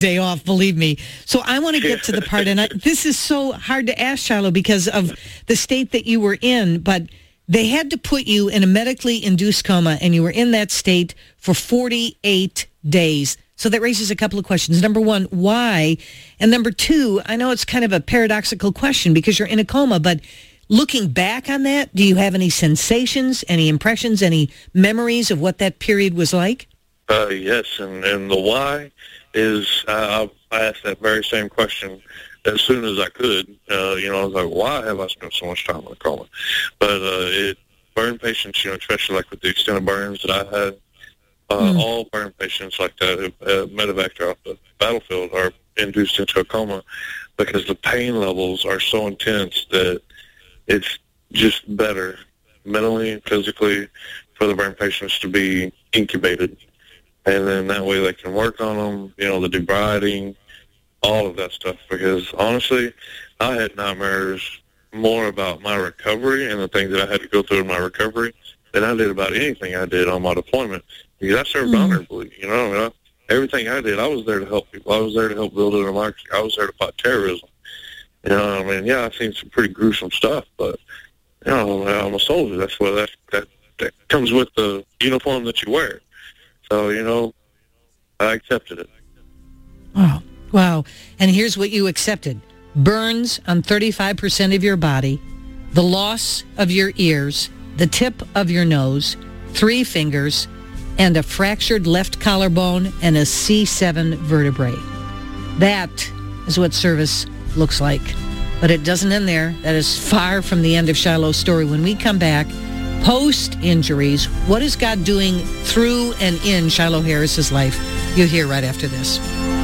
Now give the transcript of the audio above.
day off, believe me. So I want to get to the part, and this is so hard to ask, Shiloh, because of the state that you were in, but they had to put you in a medically induced coma, and you were in that state for 48 days. So that raises a couple of questions. Number one, why? And number two, I know it's kind of a paradoxical question because you're in a coma, but looking back on that, do you have any sensations, any impressions, any memories of what that period was like? Yes, and the why is I asked that very same question as soon as I could. I was like, why have I spent so much time in a coma? But burn patients, especially like with the extended burns that I had, all burn patients like that who medevac off the battlefield are induced into a coma because the pain levels are so intense that it's just better mentally and physically for the burn patients to be incubated. And then that way they can work on them, the debriding, all of that stuff. Because honestly, I had nightmares more about my recovery and the things that I had to go through in my recovery than I did about anything I did on my deployment. Because I served honorably, everything I did, I was there to help people. I was there to help build a democracy. I was there to fight terrorism. I've seen some pretty gruesome stuff, but, I'm a soldier. That's what that comes with the uniform that you wear. So, I accepted it. Wow. And here's what you accepted. Burns on 35% of your body, the loss of your ears, the tip of your nose, 3 fingers, and a fractured left collarbone and a C7 vertebrae. That is what service looks like. But it doesn't end there. That is far from the end of Shiloh's story. When we come back, post-injuries, what is God doing through and in Shiloh Harris's life? You'll hear right after this.